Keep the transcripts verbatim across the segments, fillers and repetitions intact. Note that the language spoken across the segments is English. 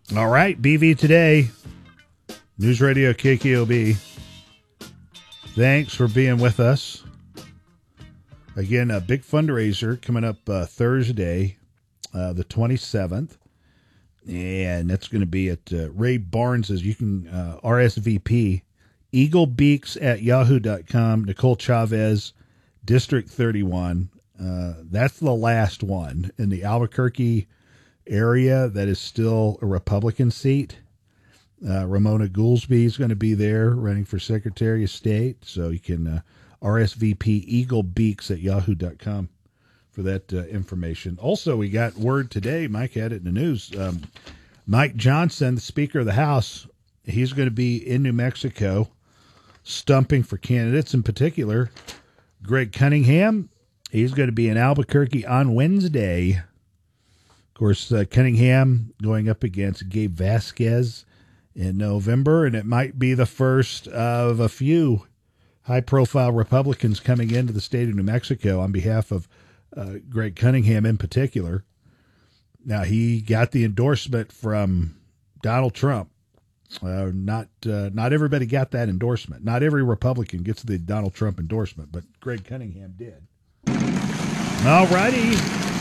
All right, B V Today, News Radio K K O B. Thanks for being with us. Again, a big fundraiser coming up uh, Thursday, uh, the twenty-seventh. And that's going to be at uh, Ray Barnes's. You can uh, R S V P, eaglebeaks at yahoo dot com, Nicole Chavez, District thirty-one. Uh, that's the last one in the Albuquerque area that is still a Republican seat. Uh, Ramona Goolsby is going to be there running for Secretary of State. So you can uh, R S V P eaglebeaks at yahoo dot com for that uh, information. Also, we got word today, Mike had it in the news, um, Mike Johnson, the Speaker of the House, he's going to be in New Mexico stumping for candidates, in particular Greg Cunningham. He's going to be in Albuquerque on Wednesday. Of course, uh, Cunningham going up against Gabe Vasquez in November, and it might be the first of a few high-profile Republicans coming into the state of New Mexico on behalf of uh, Greg Cunningham in particular. Now, he got the endorsement from Donald Trump. Uh, not uh, not everybody got that endorsement. Not every Republican gets the Donald Trump endorsement, but Greg Cunningham did. All righty.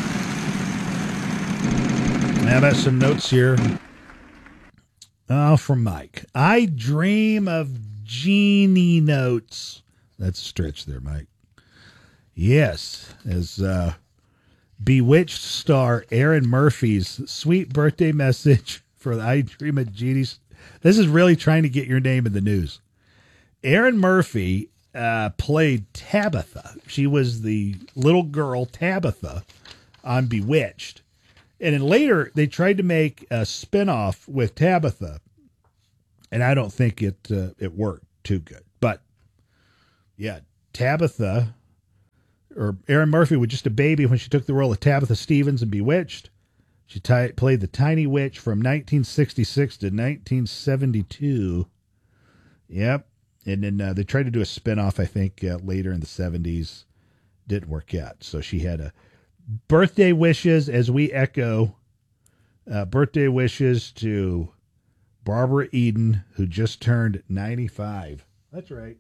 Now, that's some notes here. Oh, from Mike. I dream of genie notes. That's a stretch there, Mike. Yes, as uh, Bewitched star Erin Murphy's sweet birthday message for the I Dream of Genies. This is really trying to get your name in the news. Erin Murphy uh, played Tabitha. She was the little girl Tabitha on Bewitched. And then later, they tried to make a spinoff with Tabitha, and I don't think it uh, it worked too good. But, yeah, Tabitha, or Erin Murphy was just a baby when she took the role of Tabitha Stevens in Bewitched. She t- played the tiny witch from nineteen sixty-six to nineteen seventy-two. Yep. And then uh, they tried to do a spinoff, I think, uh, later in the seventies. Didn't work out. So she had a birthday wishes as we echo uh, birthday wishes to Barbara Eden, who just turned ninety-five. That's right.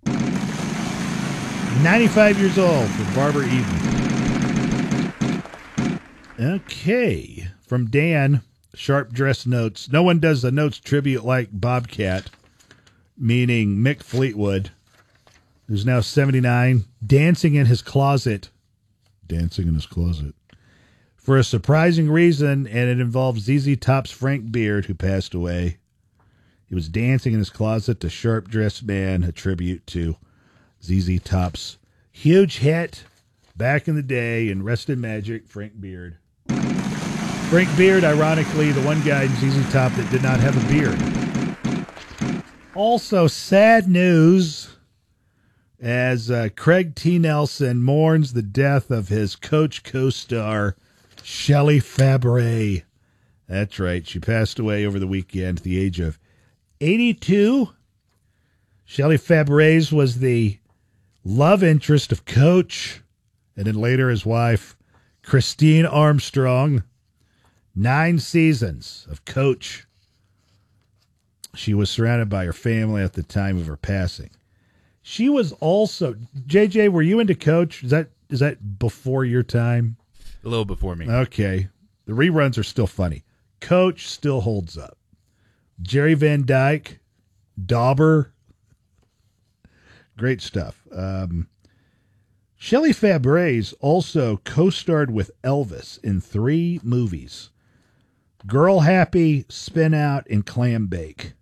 ninety-five years old for Barbara Eden. Okay. From Dan, Sharp Dress Notes. No one does the notes tribute like Bobcat, meaning Mick Fleetwood, who's now seventy-nine, dancing in his closet. Dancing in his closet. For a surprising reason, and it involves Z Z Top's Frank Beard, who passed away. He was dancing in his closet to Sharp Dressed Man, a tribute to Z Z Top's huge hit back in the day in Rest in Magic, Frank Beard. Frank Beard, ironically, the one guy in Z Z Top that did not have a beard. Also, sad news as uh, Craig T. Nelson mourns the death of his Coach co-star, Shelley Fabares. That's right. She passed away over the weekend at the age of eighty-two. Shelley Fabares was the love interest of Coach, and then later his wife, Christine Armstrong. Nine seasons of Coach. She was surrounded by her family at the time of her passing. She was also, J J, were you into Coach? Is that is that before your time? A little before me. Okay. The reruns are still funny. Coach still holds up. Jerry Van Dyke, Dauber. Great stuff. Um, Shelley Fabares also co-starred with Elvis in three movies. Girl Happy, Spin Out, and Clam Bake.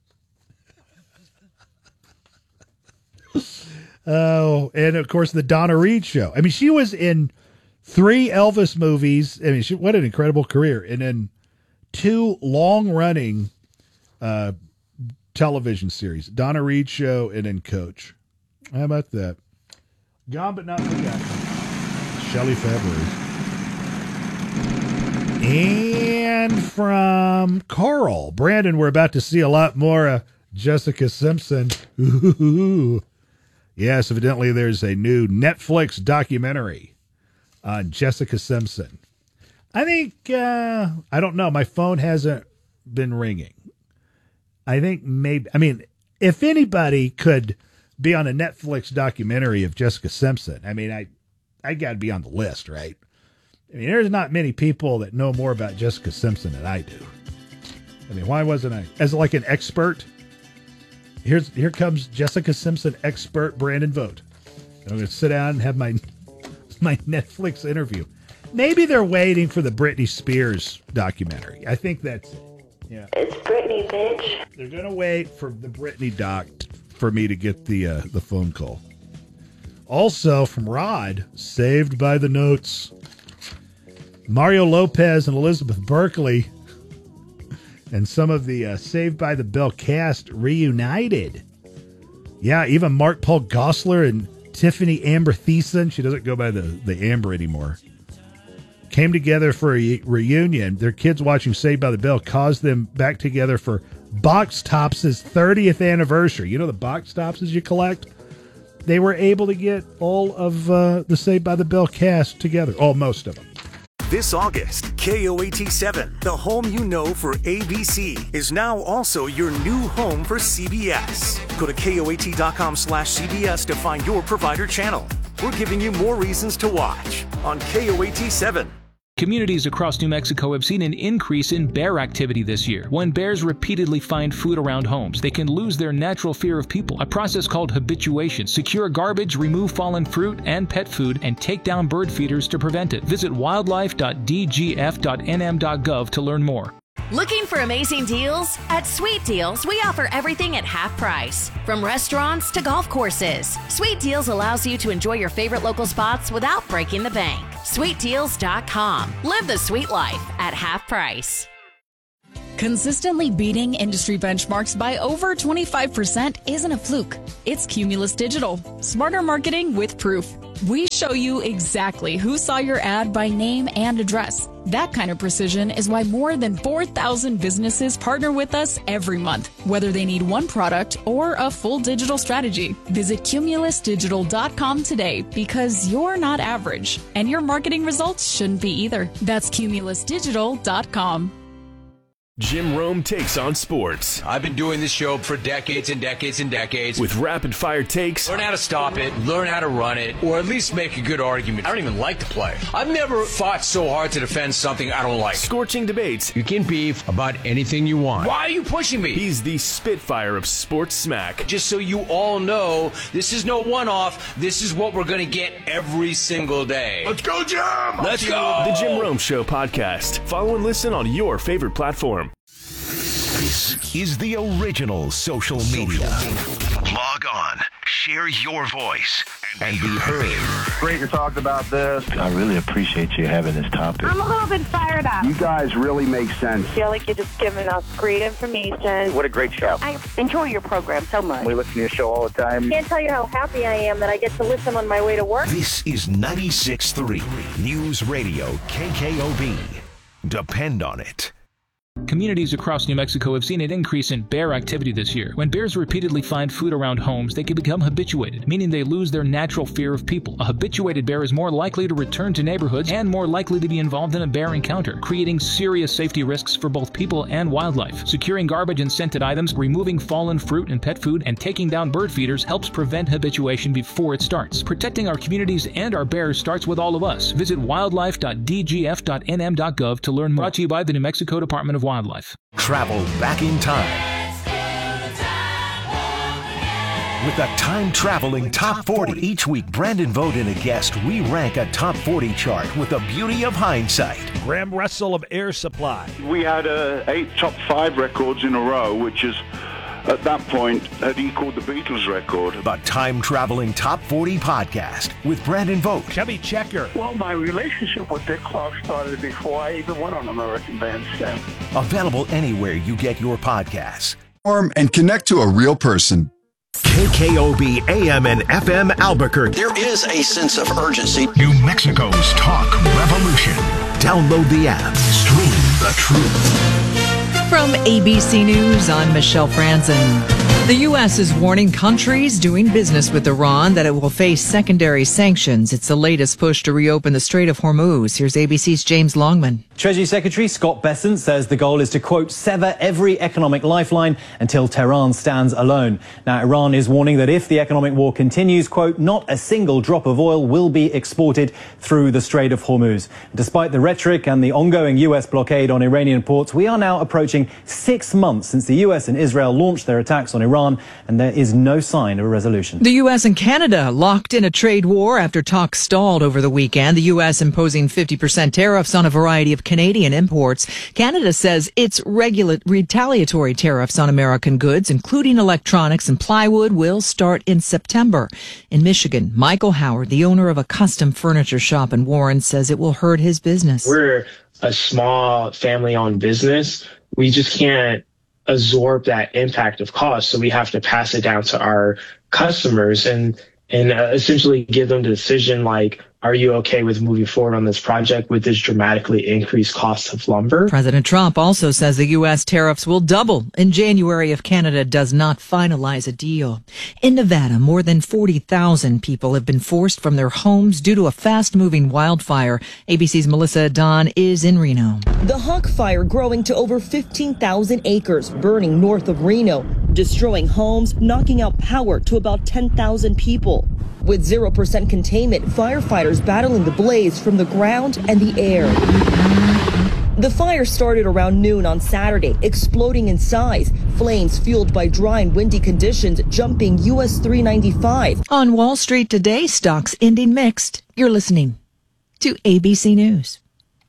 Oh, and of course the Donna Reed Show. I mean, she was in three Elvis movies. I mean, she, what an incredible career. And then two long-running uh, television series, Donna Reed Show and then Coach. How about that? Gone but not forgotten. Shelley Fabares. And from Carl, Brandon, we're about to see a lot more uh, Jessica Simpson. Ooh. Yes, evidently there's a new Netflix documentary on Jessica Simpson. I think, uh, I don't know, my phone hasn't been ringing. I think maybe, I mean, if anybody could be on a Netflix documentary of Jessica Simpson, I mean, I, I got to be on the list, right? I mean, there's not many people that know more about Jessica Simpson than I do. I mean, why wasn't I, as like an expert? Here's here comes Jessica Simpson expert Brandon Vogt. I'm going to sit down and have my my Netflix interview. Maybe they're waiting for the Britney Spears documentary. I think that's it. Yeah, it's Britney, bitch. They're going to wait for the Britney doc t- for me to get the uh, the phone call. Also from Rod, Saved by the Notes. Mario Lopez and Elizabeth Berkley and some of the uh, Saved by the Bell cast reunited. Yeah, even Mark Paul Gosselaar and Tiffany Amber Thiessen, she doesn't go by the, the Amber anymore, came together for a reunion. Their kids watching Saved by the Bell caused them back together for Box Tops' thirtieth anniversary. You know the Box Tops you collect? They were able to get all of uh, the Saved by the Bell cast together, oh, most of them. This August, K O A T seven, the home you know for A B C, is now also your new home for C B S. Go to K O A T dot com slash C B S to find your provider channel. We're giving you more reasons to watch on K O A T seven. Communities across New Mexico have seen an increase in bear activity this year. When bears repeatedly find food around homes, they can lose their natural fear of people, a process called habituation. Secure garbage, remove fallen fruit and pet food, and take down bird feeders to prevent it. Visit wildlife dot d g f dot n m dot gov to learn more. Looking for amazing deals? At Sweet Deals, we offer everything at half price. From restaurants to golf courses, Sweet Deals allows you to enjoy your favorite local spots without breaking the bank. sweet deals dot com. Live the sweet life at half price. Consistently beating industry benchmarks by over twenty-five percent isn't a fluke. It's Cumulus Digital. Smarter marketing with proof. We show you exactly who saw your ad by name and address. That kind of precision is why more than four thousand businesses partner with us every month, whether they need one product or a full digital strategy. Visit Cumulus Digital dot com today because you're not average, and your marketing results shouldn't be either. That's Cumulus Digital dot com. Jim Rome takes on sports. I've been doing this show for decades and decades and decades. With rapid-fire takes. Learn how to stop it, learn how to run it, or at least make a good argument. I don't even like to play. I've never fought so hard to defend something I don't like. Scorching debates. You can beef about anything you want. Why are you pushing me? He's the Spitfire of sports smack. Just so you all know, this is no one-off. This is what we're going to get every single day. Let's go, Jim! Let's go! The Jim Rome Show podcast. Follow and listen on your favorite platform. This is the original social media. Log on, share your voice, and be heard. Great to talk about this. I really appreciate you having this topic. I'm a little bit fired up. You guys really make sense. I feel like you're just giving us great information. What a great show. I enjoy your program so much. We listen to your show all the time. Can't tell you how happy I am that I get to listen on my way to work. This is ninety-six point three News Radio K K O B. Depend on it. Communities across New Mexico have seen an increase in bear activity this year. When bears repeatedly find food around homes, they can become habituated, meaning they lose their natural fear of people. A habituated bear is more likely to return to neighborhoods and more likely to be involved in a bear encounter, creating serious safety risks for both people and wildlife. Securing garbage and scented items, removing fallen fruit and pet food, and taking down bird feeders helps prevent habituation before it starts. Protecting our communities and our bears starts with all of us. Visit wildlife dot d g f dot n m dot gov to learn more. Brought to you by the New Mexico Department of Wildlife. Travel back in time with a time-traveling top forty. Each week, Brandon Vogt and a guest, we rank a top forty chart with the beauty of hindsight. Graham Russell of Air Supply. We had uh, eight top five records in a row, which is, at that point, had equaled the Beatles record. The time-traveling top forty podcast with Brandon Vogt. Chubby Checker. Well, my relationship with Dick Clark started before I even went on American Bandstand. Available anywhere you get your podcasts. And connect to a real person. K K O B A M and F M Albuquerque. There is a sense of urgency. New Mexico's talk revolution. Download the app. Stream the truth. From A B C News, I'm Michelle Franzen. The U S is warning countries doing business with Iran that it will face secondary sanctions. It's the latest push to reopen the Strait of Hormuz. Here's A B C's James Longman. Treasury Secretary Scott Bessent says the goal is to, quote, sever every economic lifeline until Tehran stands alone. Now, Iran is warning that if the economic war continues, quote, not a single drop of oil will be exported through the Strait of Hormuz. Despite the rhetoric and the ongoing U S blockade on Iranian ports, we are now approaching six months since the U S and Israel launched their attacks on Iran, and there is no sign of a resolution. The U S and Canada locked in a trade war after talks stalled over the weekend. The U S imposing fifty percent tariffs on a variety of Canadian imports. Canada says its regula- retaliatory tariffs on American goods, including electronics and plywood, will start in September. In Michigan, Michael Howard, the owner of a custom furniture shop in Warren, says it will hurt his business. We're a small family-owned business. We just can't absorb that impact of cost, so we have to pass it down to our customers and and uh, essentially give them the decision, like, are you okay with moving forward on this project with this dramatically increased cost of lumber? President Trump also says the U S tariffs will double in January if Canada does not finalize a deal. In Nevada, more than forty thousand people have been forced from their homes due to a fast-moving wildfire. A B C's Melissa Don is in Reno. The Hawk Fire growing to over fifteen thousand acres, burning north of Reno, destroying homes, knocking out power to about ten thousand people. With zero percent containment, firefighters battling the blaze from the ground and the air. The fire started around noon on Saturday, exploding in size. Flames fueled by dry and windy conditions jumping U S three ninety-five. On Wall Street today, stocks ending mixed. You're listening to A B C News.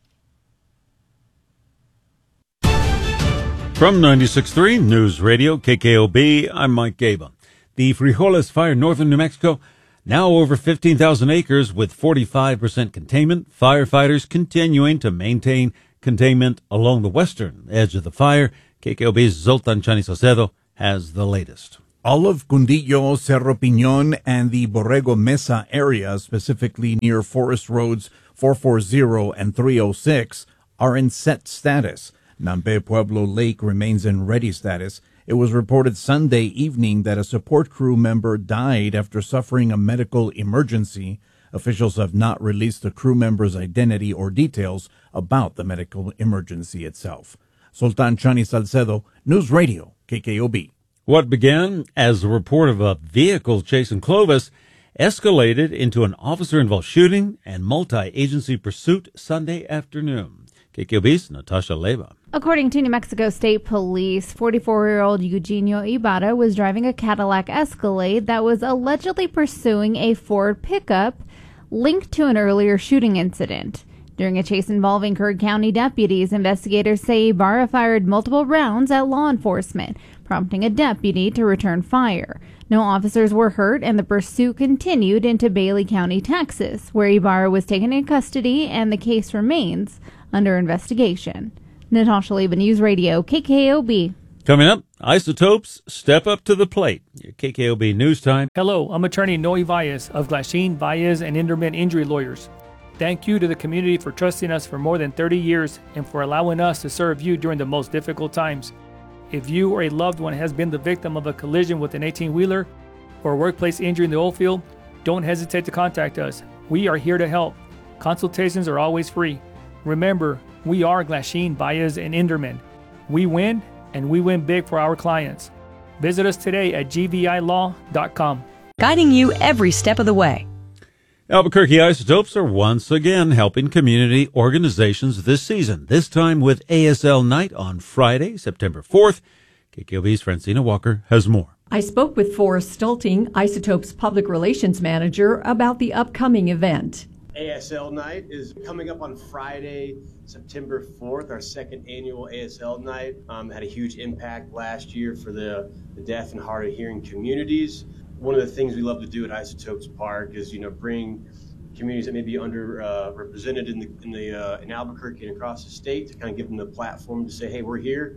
From ninety-six point three News Radio K K O B, I'm Mike Gaba. The Frijoles fire in northern New Mexico, now over fifteen thousand acres with forty-five percent containment. Firefighters continuing to maintain containment along the western edge of the fire. K K O B's Zoltan Chani Salcedo has the latest. All of Cundillo, Cerro Piñon, and the Borrego Mesa area, specifically near Forest Roads four forty and three oh six, are in set status. Nampe Pueblo Lake remains in ready status. It was reported Sunday evening that a support crew member died after suffering a medical emergency. Officials have not released the crew member's identity or details about the medical emergency itself. Sultan Chani Salcedo, News Radio, K K O B. What began as a report of a vehicle chase in Clovis escalated into an officer-involved shooting and multi-agency pursuit Sunday afternoon. K K O B's Natasha Leva. According to New Mexico State Police, forty-four-year-old Eugenio Ibarra was driving a Cadillac Escalade that was allegedly pursuing a Ford pickup linked to an earlier shooting incident. During a chase involving Kern County deputies, investigators say Ibarra fired multiple rounds at law enforcement, prompting a deputy to return fire. No officers were hurt, and the pursuit continued into Bailey County, Texas, where Ibarra was taken in custody, and the case remains under investigation. Natasha Leva, News Radio, K K O B. Coming up, Isotopes step up to the plate. Your K K O B News Time. Hello, I'm attorney Noe Valles of Glasheen, Valles, and Inderman Injury Lawyers. Thank you to the community for trusting us for more than thirty years and for allowing us to serve you during the most difficult times. If you or a loved one has been the victim of a collision with an eighteen-wheeler or a workplace injury in the oil field, don't hesitate to contact us. We are here to help. Consultations are always free. Remember, we are Glasheen, Valles, and Inderman. We win, and we win big for our clients. Visit us today at G V I law dot com. Guiding you every step of the way. Albuquerque Isotopes are once again helping community organizations this season, this time with A S L Night on Friday, September fourth. K K O B's Francina Walker has more. I spoke with Forrest Stolting, Isotopes Public Relations Manager, about the upcoming event. A S L Night is coming up on Friday, September fourth, our second annual A S L Night. Um, had a huge impact last year for the, the deaf and hard of hearing communities. One of the things we love to do at Isotopes Park is, you know, bring communities that may be under uh, represented in the in the uh, in Albuquerque and across the state to kind of give them the platform to say, hey, we're here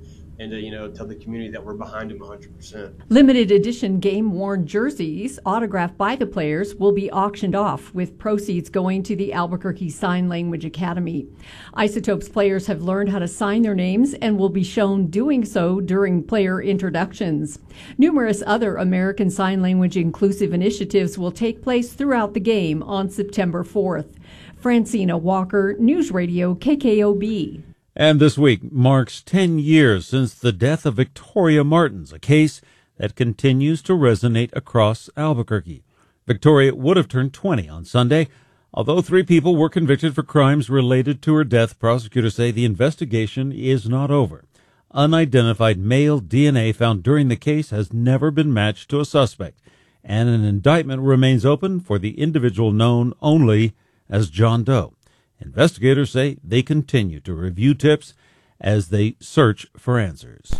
and to, you know, tell the community that we're behind them one hundred percent. Limited edition game-worn jerseys autographed by the players will be auctioned off, with proceeds going to the Albuquerque Sign Language Academy. Isotopes players have learned how to sign their names and will be shown doing so during player introductions. Numerous other American Sign Language inclusive initiatives will take place throughout the game on September fourth. Francina Walker, News Radio K K O B. And this week marks ten years since the death of Victoria Martins, a case that continues to resonate across Albuquerque. Victoria would have turned twenty on Sunday. Although three people were convicted for crimes related to her death, prosecutors say the investigation is not over. Unidentified male D N A found during the case has never been matched to a suspect, and an indictment remains open for the individual known only as John Doe. Investigators say they continue to review tips as they search for answers.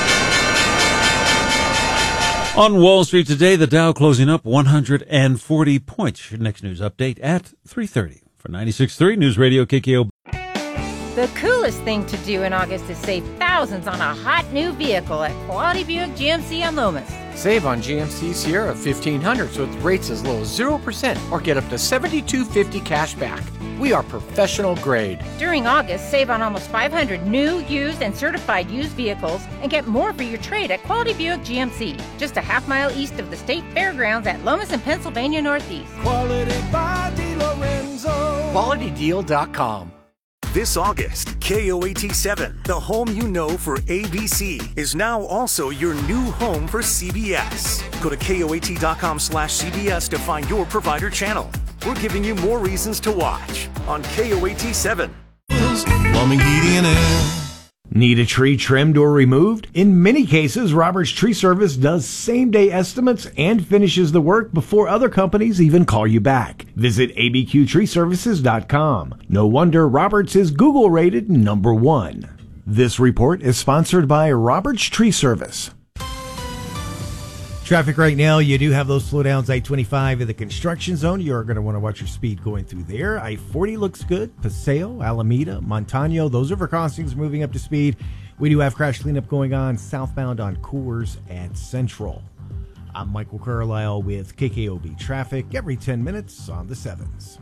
On Wall Street today, the Dow closing up one hundred forty points. Your next news update at three thirty. For ninety-six point three News Radio K K O B. The coolest thing to do in August is save thousands on a hot new vehicle at Quality Buick G M C on Loomis. Save on G M C Sierra fifteen hundreds with rates as low as zero percent or get up to seventy-two fifty cash back. We are professional grade. During August, save on almost five hundred new, used, and certified used vehicles and get more for your trade at Quality Buick G M C. Just a half mile east of the State Fairgrounds at Lomas and Pennsylvania Northeast. Quality by DiLorenzo. Quality Deal dot com. This August, K O A T seven, the home you know for A B C, is now also your new home for C B S. Go to K O A T dot com slash C B S to find your provider channel. We're giving you more reasons to watch on K O A T seven. Plumbing, heating, and air. Need a tree trimmed or removed? In many cases, Roberts Tree Service does same-day estimates and finishes the work before other companies even call you back. Visit A B Q tree services dot com. No wonder Roberts is Google-rated number one. This report is sponsored by Roberts Tree Service. Traffic right now, you do have those slowdowns. I twenty-five in the construction zone. You're going to want to watch your speed going through there. I forty looks good. Paseo, Alameda, Montano, those river crossings moving up to speed. We do have crash cleanup going on southbound on Coors and Central. I'm Michael Carlisle with K K O B Traffic every ten minutes on the sevens.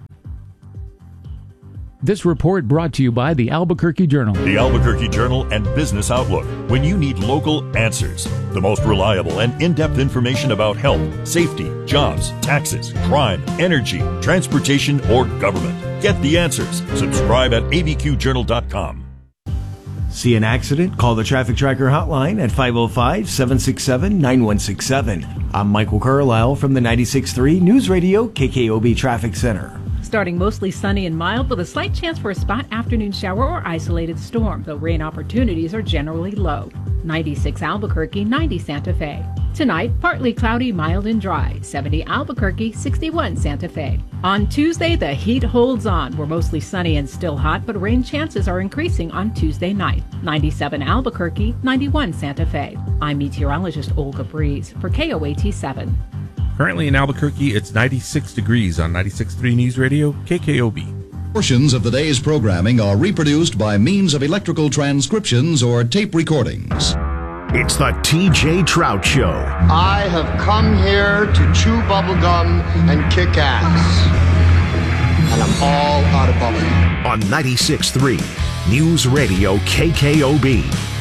This report brought to you by the Albuquerque Journal. The Albuquerque Journal and Business Outlook. When you need local answers, the most reliable and in-depth information about health, safety, jobs, taxes, crime, energy, transportation, or government. Get the answers. Subscribe at A B Q journal dot com. See an accident? Call the Traffic Tracker hotline at five oh five, seven six seven, nine one six seven. I'm Michael Carlisle from the ninety-six point three News Radio K K O B Traffic Center. Starting mostly sunny and mild with a slight chance for a spot afternoon shower or isolated storm, though rain opportunities are generally low. ninety-six Albuquerque, ninety Santa Fe. Tonight, partly cloudy, mild and dry. seventy Albuquerque, sixty-one Santa Fe. On Tuesday, the heat holds on. We're mostly sunny and still hot, but rain chances are increasing on Tuesday night. ninety-seven Albuquerque, ninety-one Santa Fe. I'm meteorologist Olga Breeze for K O A T seven. Currently in Albuquerque, it's ninety-six degrees on ninety-six point three News Radio, K K O B. Portions of the day's programming are reproduced by means of electrical transcriptions or tape recordings. It's the T J Trout Show. I have come here to chew bubblegum and kick ass. And I'm all out of bubblegum. On ninety-six point three News Radio, K K O B.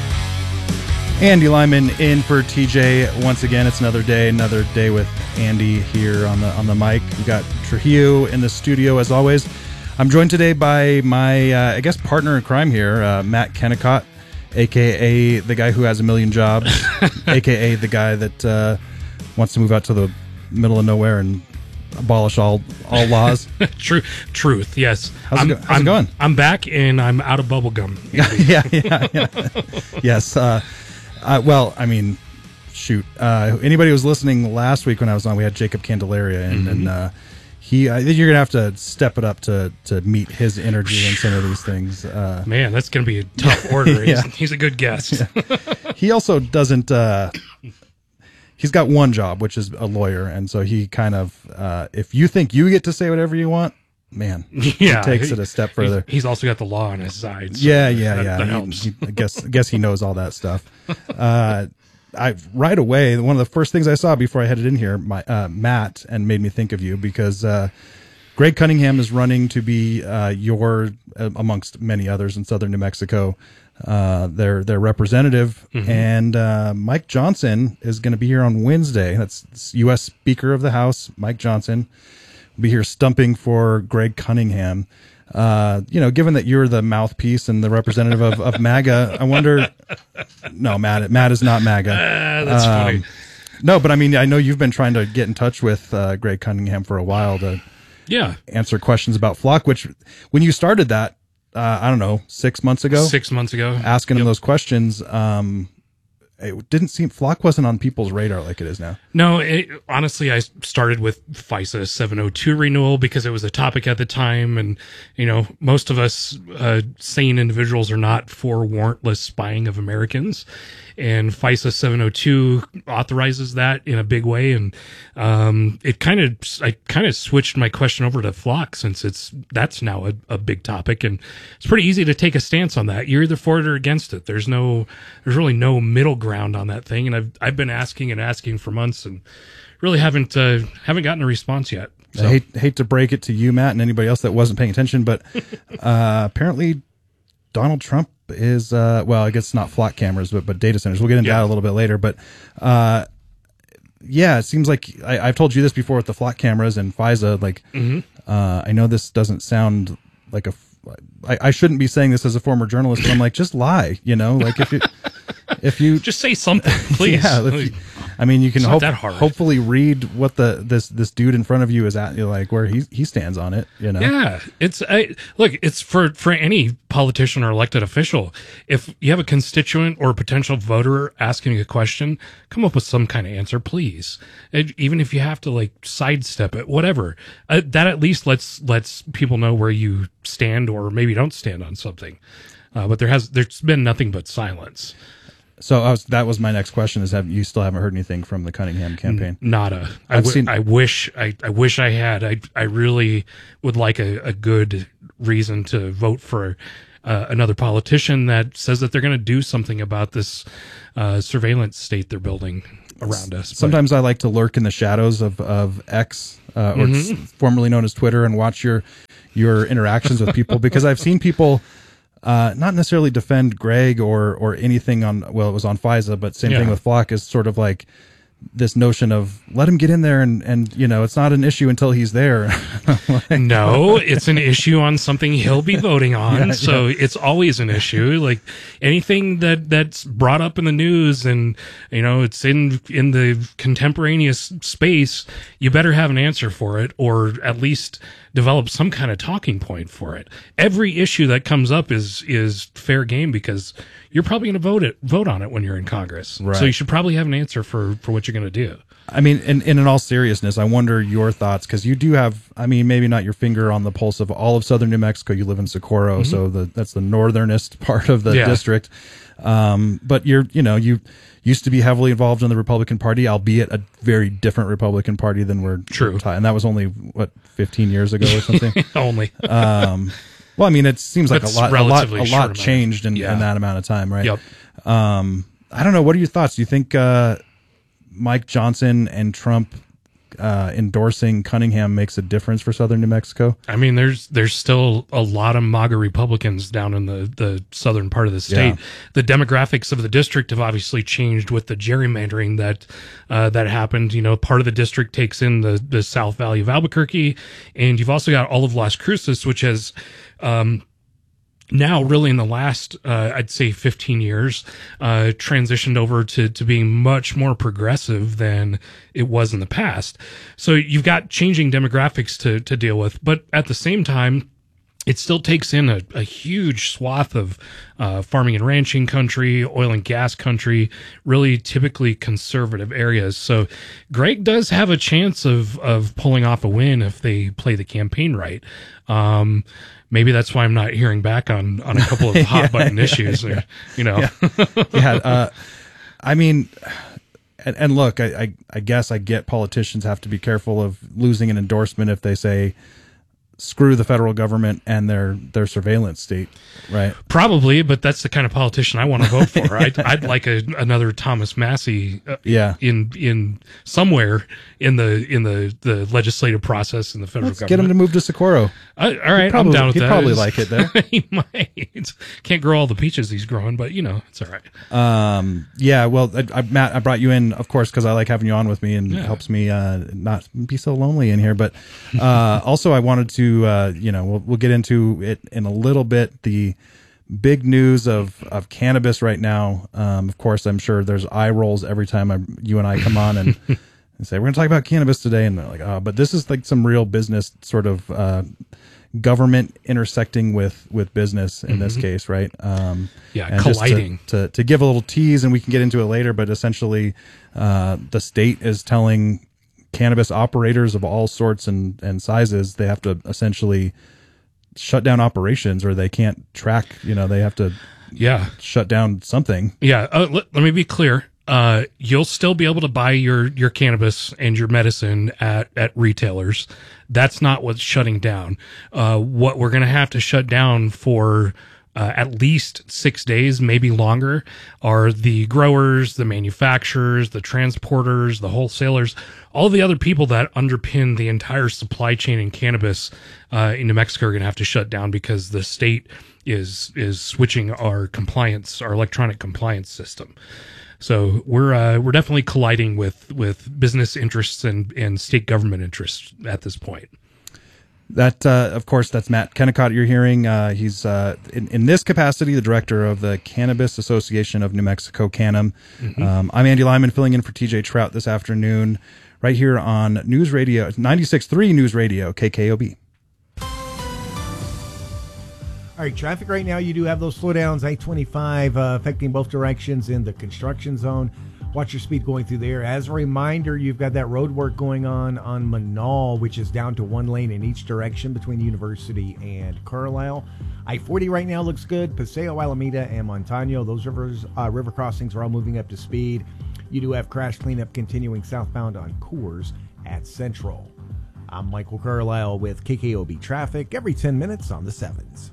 Andy Lyman in for T J once again. It's another day, another day with Andy here on the on the mic. We got Trujillo in the studio as always. I'm joined today by my, uh, I guess, partner in crime here, uh, Matt Kennicott, aka the guy who has a million jobs, aka the guy that uh, wants to move out to the middle of nowhere and abolish all all laws. True, truth. Yes. How's, I'm, it, go- how's I'm, it going? I'm back and I'm out of bubble gum. yeah, yeah, yeah. Yes. Uh, uh, well, I mean, shoot. Uh, anybody who was listening last week when I was on, we had Jacob Candelaria, and, mm-hmm. and uh, he. I think you're gonna have to step it up to to meet his energy in some of these things. Uh, Man, that's gonna be a tough order. yeah. he's, he's a good guest. Yeah. He also doesn't. Uh, he's got one job, which is a lawyer, and so he kind of. Uh, if you think you get to say whatever you want, man, Yeah, he takes he- it a step further. He's, he's also got the law on his side. so yeah, yeah, that- yeah. That He- helps. he- I guess, I guess he knows all that stuff. Uh, I right away, one of the first things I saw before I headed in here, my uh, Matt, and made me think of you because uh, Greg Cunningham is running to be uh, your, uh, amongst many others in southern New Mexico, uh, their their representative, Mhm. and uh, Mike Johnson is going to be here on Wednesday. That's U S Speaker of the House, Mike Johnson, will be here stumping for Greg Cunningham. Uh, you know, given that you're the mouthpiece and the representative of, of MAGA, I wonder. No, Matt, Matt is not MAGA. Ah, that's funny. No, but I mean, I know you've been trying to get in touch with uh, Greg Cunningham for a while to Yeah. answer questions about Flock. Which, when you started that, uh, I don't know, six months ago, Six months ago. asking him those questions, um, it didn't seem Flock wasn't on people's radar like it is now. No, it, honestly, I started with FISA seven oh two renewal because it was a topic at the time. And, you know, most of us uh, sane individuals are not for warrantless spying of Americans. And FISA seven oh two authorizes that in a big way. And um, it kind of, I kind of switched my question over to Flock since it's, that's now a, a big topic. And it's pretty easy to take a stance on that. You're either for it or against it. There's no, there's really no middle ground on that thing. And I've, I've been asking and asking for months and really haven't, uh, haven't gotten a response yet. So. I hate hate to break it to you, Matt, and anybody else that wasn't paying attention, but uh, apparently Donald Trump is uh, well, I guess not flock cameras, but but data centers. We'll get into Yeah. that a little bit later, but uh, yeah, it seems like I, I've told you this before with the flock cameras and FISA. Like, Mhm. uh, I know this doesn't sound like a. I, I shouldn't be saying this as a former journalist, but I'm like, just lie, you know, like if you if you just say something, please. yeah, if you- I mean, you can It's not hope, that hard. hopefully read what the this this dude in front of you is at, you know, like where he he stands on it. You know, Yeah, it's I, look. It's for for any politician or elected official. If you have a constituent or potential voter asking a question, come up with some kind of answer, please. And even if you have to like sidestep it, whatever. Uh, that at least lets lets people know where you stand or maybe don't stand on something. Uh, but there has there's been nothing but silence. So I was, that was my next question: is have you still haven't heard anything from the Cunningham campaign? Nada. I, I've w- seen- I wish I, I wish I had. I I really would like a, a good reason to vote for uh, another politician that says that they're going to do something about this uh, surveillance state they're building around us. But- Sometimes I like to lurk in the shadows of of X, uh, or Mhm. s- formerly known as Twitter, and watch your your interactions with people because I've seen people. Uh, not necessarily defend Greg or or anything on, well, it was on FISA, but same thing Yeah. with Flock is sort of like this notion of let him get in there and, and you know, it's not an issue until he's there. No, it's an issue on something he'll be voting on. Yeah, so yeah. it's always an issue. Like anything that that's brought up in the news and, you know, it's in, in the contemporaneous space, you better have an answer for it or at least develop some kind of talking point for it. Every issue that comes up is, is fair game because you're probably going to vote it, vote on it when you're in Congress. Right. So you should probably have an answer for, for what you're going to do. I mean, in, in, in all seriousness, I wonder your thoughts because you do have, I mean, maybe not your finger on the pulse of all of southern New Mexico. You live in Socorro, Mhm. so the, that's the northernest part of the Yeah. district. Um, but you're, you know, you used to be heavily involved in the Republican Party, albeit a very different Republican Party than we're True. ti- and that was only what fifteen years ago or something. Only. Um, well, I mean, it seems like a That's lot, a lot, relatively a short lot amount. changed in, Yeah. in that amount of time, right? Yep. Um, I don't know. What are your thoughts? Do you think uh, Mike Johnson and Trump uh, endorsing Cunningham makes a difference for southern New Mexico? I mean, there's there's still a lot of MAGA Republicans down in the, the southern part of the state. Yeah. The demographics of the district have obviously changed with the gerrymandering that uh, that happened. You know, part of the district takes in the, the South Valley of Albuquerque, and you've also got all of Las Cruces, which has um, now really in the last, uh, I'd say fifteen years, uh, transitioned over to, to being much more progressive than it was in the past. So you've got changing demographics to, to deal with, but at the same time, it still takes in a, a huge swath of uh, farming and ranching country, oil and gas country, really typically conservative areas. So Greg does have a chance of of pulling off a win if they play the campaign right. Um, maybe that's why I'm not hearing back on, on a couple of hot Yeah, button yeah, issues. yeah. Or, you know, yeah. yeah uh, I mean, and, and look, I, I, I guess I get politicians have to be careful of losing an endorsement if they say screw the federal government and their, their surveillance state, right? Probably, but that's the kind of politician I want to vote for. I'd, I'd like a, another Thomas Massey, uh, yeah. in in somewhere in the in the, the legislative process in the federal Let's government. get him to move to Socorro. Uh, all right, probably, I'm down with he'd that. He'd probably It's- like it there. He might. Can't grow all the peaches he's growing, but you know, it's all right. Um, yeah, well, I, I, Matt, I brought you in, of course, because I like having you on with me and Yeah. it helps me uh, not be so lonely in here. But uh, also, I wanted to, uh, you know, we'll, we'll get into it in a little bit. The big news of, of cannabis right now. Um, of course, I'm sure there's eye rolls every time I, you and I come on and, and say, we're going to talk about cannabis today. And they're like, oh, but this is like some real business sort of uh, government intersecting with, with business in this Mhm. case, right? Um, Yeah, and just to- colliding. To, to give a little tease, and we can get into it later, but essentially uh, the state is telling cannabis operators of all sorts and, and sizes they have to essentially shut down operations, or they can't track, you know, they have to yeah shut down something. Yeah, uh, let, let me be clear. Uh, you'll still be able to buy your, your cannabis and your medicine at, at retailers. That's not what's shutting down. Uh, what we're going to have to shut down for uh, at least six days, maybe longer, are the growers, the manufacturers, the transporters, the wholesalers, all the other people that underpin the entire supply chain in cannabis uh, in New Mexico are going to have to shut down because the state is is switching our compliance, our electronic compliance system. So we're uh, we're definitely colliding with with business interests and, and state government interests at this point. That, uh, of course, that's Matt Kennicott you're hearing. Uh, he's, uh, in, in this capacity, the director of the Cannabis Association of New Mexico, CANAM. Mhm. Um, I'm Andy Lyman, filling in for T J Trout this afternoon, right here on News Radio, ninety-six point three News Radio, K K O B. All right, traffic right now, you do have those slowdowns, I twenty-five uh, affecting both directions in the construction zone. Watch your speed going through there. As a reminder, you've got that road work going on on Manal, which is down to one lane in each direction between University and Carlisle. I forty right now looks good. Paseo, Alameda, and Montano, those rivers, uh, river crossings are all moving up to speed. You do have crash cleanup continuing southbound on Coors at Central. I'm Michael Carlisle with K K O B Traffic every ten minutes on the sevens.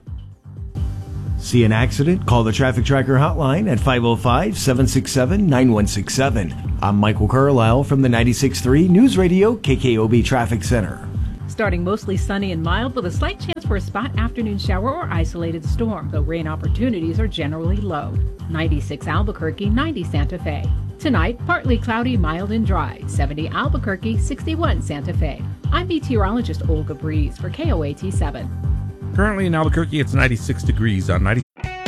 See an accident? Call the Traffic Tracker hotline at five oh five, seven six seven, nine one six seven. I'm Michael Carlisle from the ninety-six point three News Radio K K O B Traffic Center. Starting mostly sunny and mild with a slight chance for a spot afternoon shower or isolated storm, though rain opportunities are generally low. ninety-six Albuquerque, ninety Santa Fe. Tonight, partly cloudy, mild and dry. seventy Albuquerque, sixty-one Santa Fe. I'm meteorologist Olga Breeze for K O A T seven. Currently in Albuquerque, it's ninety-six degrees on ninety.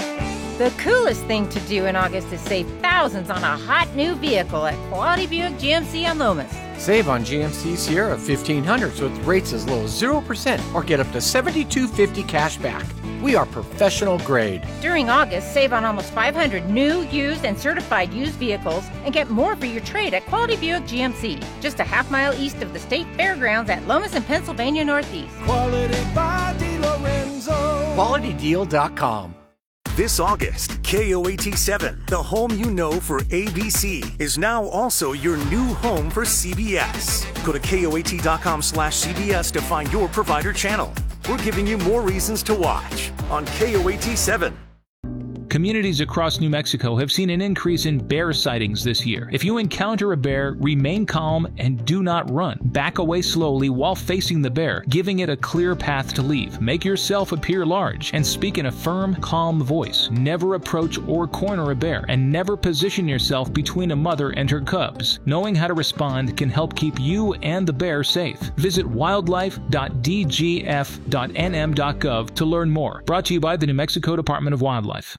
The coolest thing to do in August is save thousands on a hot new vehicle at Quality Buick G M C on Lomas. Save on G M C Sierra fifteen hundreds with rates as low as zero percent or get up to seventy-two fifty cash back. We are professional grade. During August, save on almost five hundred new, used, and certified used vehicles and get more for your trade at Quality Buick G M C, just a half mile east of the state fairgrounds at Lomas and Pennsylvania Northeast. Quality by DiLorenzo. quality deal dot com. This August, K O A T seven, the home you know for A B C, is now also your new home for C B S. Go to K O A T dot com slash C B S to find your provider channel. We're giving you more reasons to watch on K O A T seven. Communities across New Mexico have seen an increase in bear sightings this year. If you encounter a bear, remain calm and do not run. Back away slowly while facing the bear, giving it a clear path to leave. Make yourself appear large and speak in a firm, calm voice. Never approach or corner a bear, and never position yourself between a mother and her cubs. Knowing how to respond can help keep you and the bear safe. Visit wildlife dot d g f dot n m dot gov to learn more. Brought to you by the New Mexico Department of Wildlife.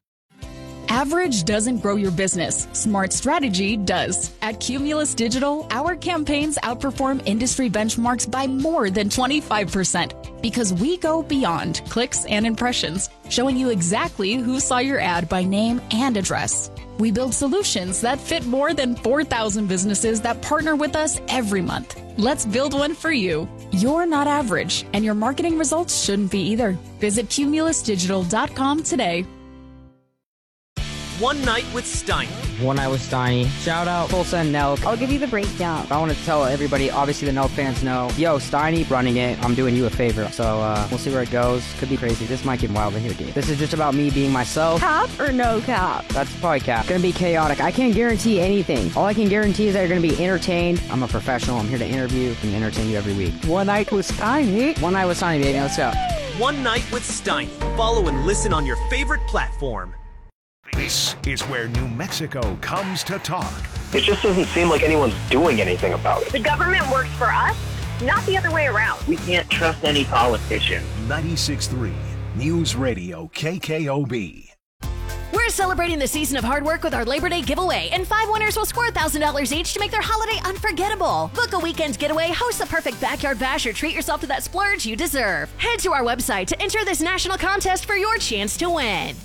Average doesn't grow your business. Smart strategy does. At Cumulus Digital, our campaigns outperform industry benchmarks by more than twenty-five percent because we go beyond clicks and impressions, showing you exactly who saw your ad by name and address. We build solutions that fit more than four thousand businesses that partner with us every month. Let's build one for you. You're not average, and your marketing results shouldn't be either. Visit cumulus digital dot com today. One Night with Steiner, One Night with Steiny. Shout out Tulsa and Nelk. I'll give you the breakdown. I want to tell everybody, obviously the Nelk fans know, yo, Steiny running it, I'm doing you a favor. So uh, we'll see where it goes. Could be crazy. This might get wild in here, dude. This is just about me being myself. Cap or no cap? That's probably cap. Gonna be chaotic. I can't guarantee anything. All I can guarantee is that you're gonna be entertained. I'm a professional. I'm here to interview and entertain you every week. One Night with Steiny. One Night with Steiny, baby. Let's go. One Night with Steiny. Follow and listen on your favorite platform. This is where New Mexico comes to talk. It just doesn't seem like anyone's doing anything about it. The government works for us, not the other way around. We can't trust any politician. ninety-six point three News Radio K K O B. We're celebrating the season of hard work with our Labor Day giveaway, and five winners will score one thousand dollars each to make their holiday unforgettable. Book a weekend getaway, host the perfect backyard bash, or treat yourself to that splurge you deserve. Head to our website to enter this national contest for your chance to win.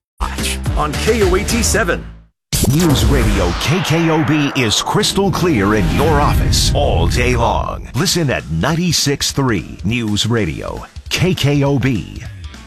On K O A T seven. News Radio K K O B is crystal clear in your office all day long. Listen at ninety-six point three News Radio K K O B.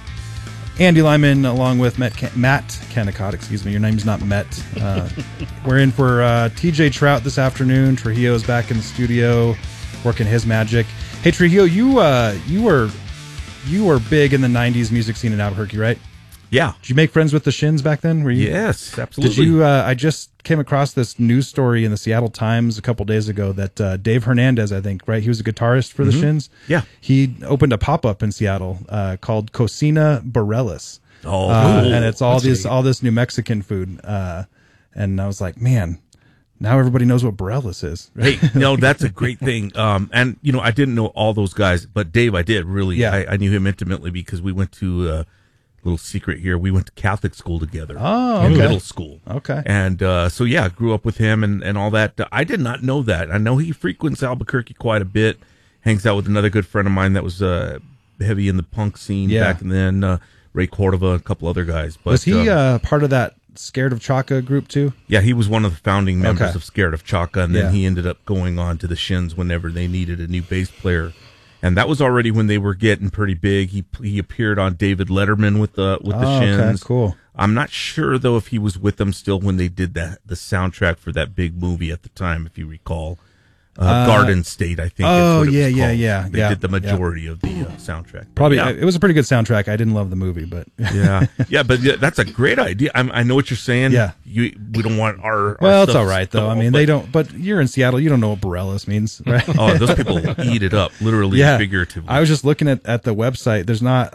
Andy Lyman along with Matt, Ken- Matt Kennicott, excuse me, your name's not Met. Uh, we're in for uh, T J Trout this afternoon. Trujillo's back in the studio working his magic. Hey Trujillo, you uh, you were you were big in the nineties music scene in Albuquerque, right? Yeah. Did you make friends with the Shins back then? Were you? Yes, absolutely. Did you? Uh, I just came across this news story in the Seattle Times a couple days ago that uh, Dave Hernandez, I think, right? He was a guitarist for the Mhm. Shins. Yeah. He opened a pop up in Seattle uh, called Cocina Borealis. Oh, uh, cool. and it's all That's this neat. all this New Mexican food. Uh, and I was like, man, now everybody knows what Borealis is. Hey, no, that's a great thing. Um, and you know, I didn't know all those guys, but Dave, I did really. Yeah. I, I knew him intimately because we went to. Uh, Little secret here. We went to Catholic school together. Oh, in okay. middle school. Okay. And uh, so, yeah, grew up with him and, and all that. I did not know that. I know he frequents Albuquerque quite a bit, hangs out with another good friend of mine that was uh, heavy in the punk scene Yeah. back then, uh, Ray Cordova, a couple other guys. But, was he um, uh, part of that Scared of Chaka group too? yeah, he was one of the founding members Okay. of Scared of Chaka, and then Yeah. he ended up going on to the Shins whenever they needed a new bass player. And that was already when they were getting pretty big. He he appeared on David Letterman with the with the Oh, okay, Shins. cool. I'm not sure though if he was with them still when they did that the soundtrack for that big movie at the time, if you recall. Uh, Uh, Garden State, I think. oh, is what it yeah, was yeah, called. yeah, They yeah, did the yeah. majority of the uh, soundtrack. Probably, Yeah. it was a pretty good soundtrack. I didn't love the movie, but yeah, yeah, but yeah, that's a great idea. I'm, I know what you're saying. Yeah. you we don't want our. our well, it's stuff all right though. I stalled, mean, but- they don't. But you're in Seattle. You don't know what Borealis means, right? Oh, those people eat it up, literally and figuratively. I was just looking at at the website. There's not